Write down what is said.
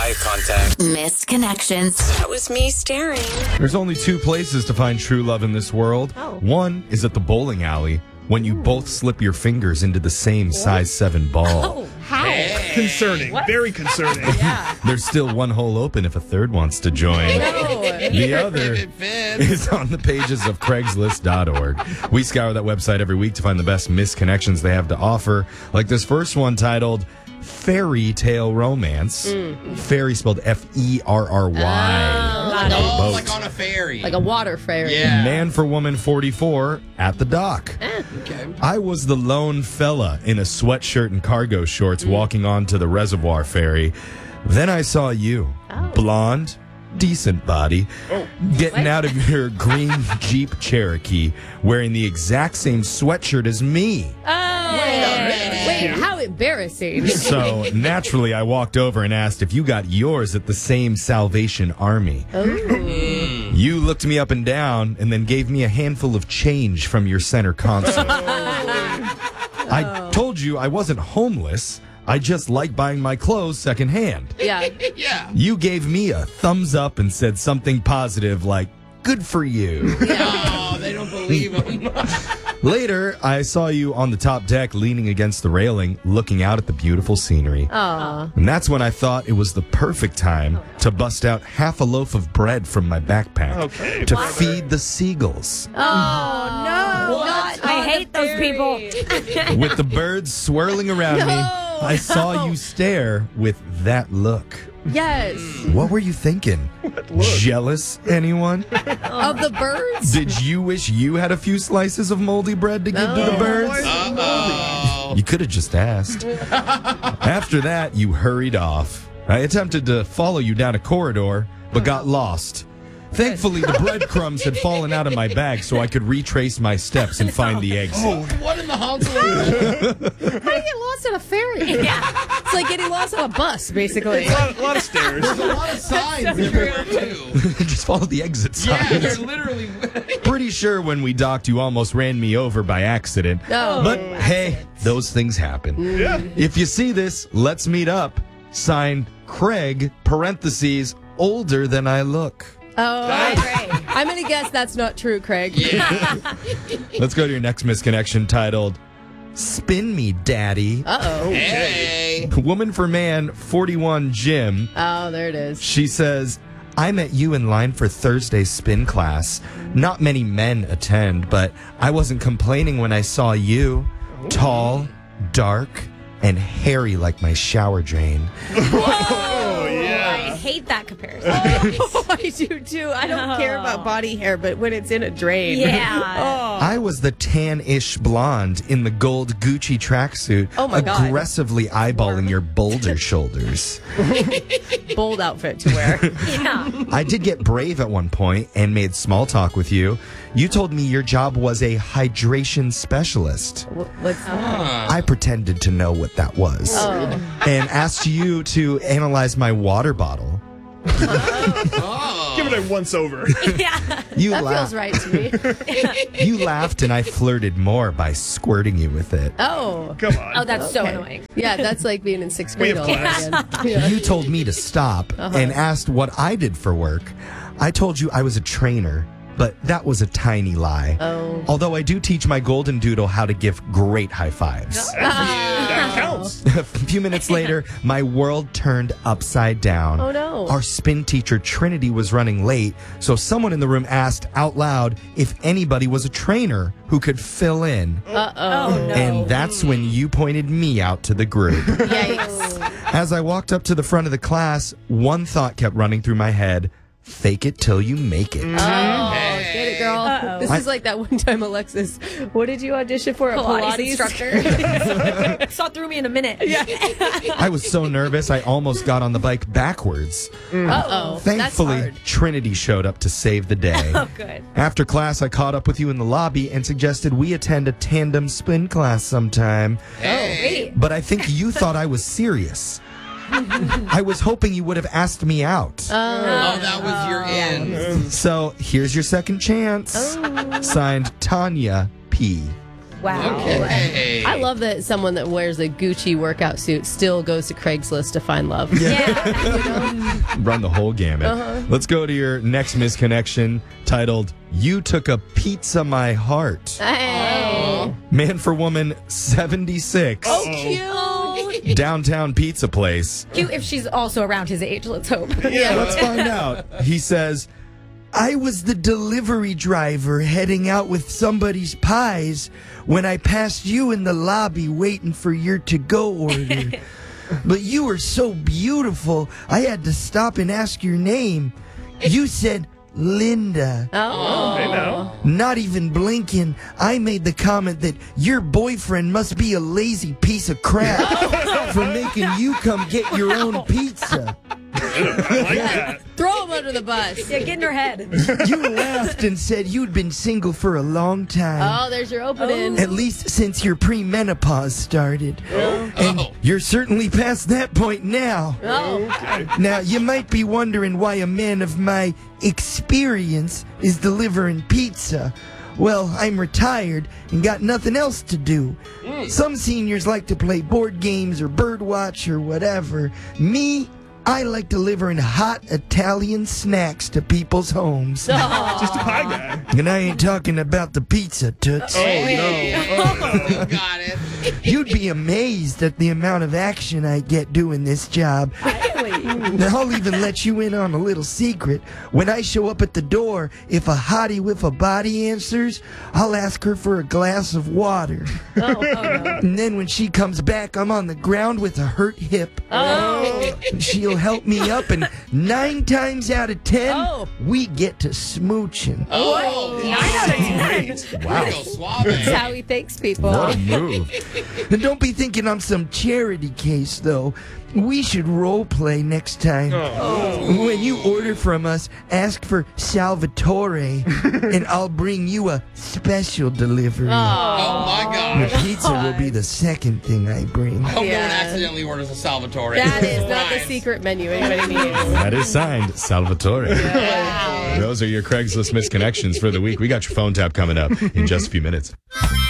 eye contact. Missed connections. That was me staring. There's only two places to find true love in this world. One is at the bowling alley when you both slip your fingers into the same size 7 ball. How? Concerning. Very concerning. There's still one hole open if a third wants to join. The other is on the pages of Craigslist.org. We scour that website every week to find the best misconnections they have to offer. Like this first one titled Fairy Tale Romance. Fairy spelled Ferry. Oh, like on a ferry. like a water fairy. Yeah. Man for woman 44 at the dock. Okay. I was the lone fella in a sweatshirt and cargo shorts walking onto the reservoir ferry. Then I saw you, blonde, decent body, getting out of your green Jeep Cherokee, wearing the exact same sweatshirt as me. Wait, how embarrassing. So naturally, I walked over and asked if you got yours at the same Salvation Army. You looked me up and down and then gave me a handful of change from your center console. I told you I wasn't homeless. I just like buying my clothes secondhand. Yeah. Yeah. You gave me a thumbs up and said something positive like, good for you. Oh, they don't believe him. Later, I saw you on the top deck leaning against the railing, looking out at the beautiful scenery. Aw. And that's when I thought it was the perfect time to bust out half a loaf of bread from my backpack to feed the seagulls. Oh, no. Not I hate those people. With the birds swirling around me, I saw you stare with that look. Yes. What were you thinking? Jealous, anyone? Of the birds? Did you wish you had a few slices of moldy bread to give to the birds? Uh-oh. You could have just asked. After that, you hurried off. I attempted to follow you down a corridor, but got lost. Thankfully, the breadcrumbs had fallen out of my bag so I could retrace my steps and find the exit. What in the Hansel? How do you get lost on a ferry? It's like getting lost on a bus, basically. A lot of stairs. There's a lot of signs everywhere, too. Just follow the exit signs. Yeah, you're literally... Pretty sure when we docked, you almost ran me over by accident. No. But hey, those things happen. Yeah. If you see this, let's meet up. Signed, Craig, parentheses, older than I look. Oh, I'm going to guess that's not true, Craig. Let's go to your next misconnection titled, Spin Me, Daddy. Uh-oh. Hey. Woman for man, 41 Jim. Oh, there it is. She says, I met you in line for Thursday's spin class. Not many men attend, but I wasn't complaining when I saw you. Tall, dark, and hairy like my shower drain. I hate that comparison. I do, too. I don't care about body hair, but when it's in a drain. Yeah. I was the tan-ish blonde in the gold Gucci tracksuit, Oh my God. aggressively eyeballing your boulder shoulders. Bold outfit to wear. Yeah. I did get brave at one point and made small talk with you. You told me your job was a hydration specialist. What's that? I pretended to know what that was and asked you to analyze my water bottle. Give it a once over. Yeah. You That laughed. feels right to me. You laughed, and I flirted more by squirting you with it. Oh. Come on. Oh, that's so Okay. annoying. Yeah, that's like being in 6th We grade have all over class. again. You told me to stop and asked what I did for work. I told you I was a trainer, but that was a tiny lie. Oh. Although I do teach my golden doodle how to give great high fives. That counts. A few minutes later, my world turned upside down. Oh, no. Our spin teacher, Trinity, was running late, so someone in the room asked out loud if anybody was a trainer who could fill in. Uh-oh. Oh, no. And that's when you pointed me out to the group. Yikes. As I walked up to the front of the class, one thought kept running through my head. Fake it till you make it. Oh, get it, girl. Uh-oh. This is like that one time, Alexis. What did you audition for? A Pilates Pilates instructor. Saw through me in a minute. Yeah. I was so nervous, I almost got on the bike backwards. Uh-oh. Thankfully, That's hard. Trinity showed up to save the day. Oh, good. After class, I caught up with you in the lobby and suggested we attend a tandem spin class sometime. Wait. But I think you thought I was serious. I was hoping you would have asked me out. Oh, that was your end. So here's your second chance. Signed, Tanya P. Wow. Okay. I love that someone that wears a Gucci workout suit still goes to Craigslist to find love. Yeah. Run the whole gamut. Let's go to your next misconnection titled, You Took a Pizza My Heart. Hey. Man for woman 76. Cute. Downtown pizza place. Cute if she's also around his age, let's hope. Yeah, let's find out. He says, I was the delivery driver heading out with somebody's pies when I passed you in the lobby waiting for your to-go order. But you were so beautiful, I had to stop and ask your name. You said Linda. Hey, now. Not even blinking, I made the comment that your boyfriend must be a lazy piece of crap for making you come get your own pizza. I like that. Throw him under the bus. Yeah, get in her head. You laughed and said you'd been single for a long time. Oh, there's your opening. At least since your premenopause started. And you're certainly past that point now. Now, you might be wondering why a man of my experience is delivering pizza. Well, I'm retired and got nothing else to do. Some seniors like to play board games or birdwatch or whatever. Me, I like delivering hot Italian snacks to people's homes. Just a pie guy. And I ain't talking about the pizza, Toots. Oh, no. You got it. You'd be amazed at the amount of action I get doing this job. Now, I'll even let you in on a little secret. When I show up at the door, if a hottie with a body answers, I'll ask her for a glass of water. And then when she comes back, I'm on the ground with a hurt hip. She'll help me up, and 9 times out of 10, we get to smooching. Oh, 9 out of 10. Great. Wow. Real suave. That's how he thanks people. What a move. And don't be thinking I'm some charity case, though. We should role play next time. When you order from us, ask for Salvatore, and I'll bring you a special delivery. Oh, my The gosh. pizza will be the second thing I bring. I hope no one Yeah. accidentally orders a Salvatore. That is not the Right. secret menu anybody needs. That is signed Salvatore. Those are your Craigslist misconnections for the week. We got your phone tap coming up in just a few minutes.